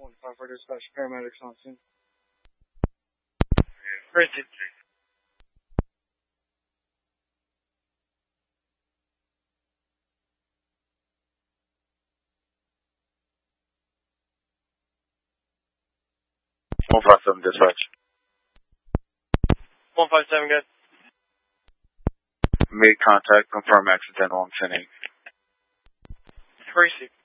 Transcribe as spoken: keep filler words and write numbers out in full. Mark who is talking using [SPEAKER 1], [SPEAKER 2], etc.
[SPEAKER 1] one five four dispatch, paramedics on scene.
[SPEAKER 2] Richard.
[SPEAKER 3] one five seven dispatch.
[SPEAKER 2] one five seven, good.
[SPEAKER 3] Made contact, confirm accidental on ten eight.
[SPEAKER 2] Three six.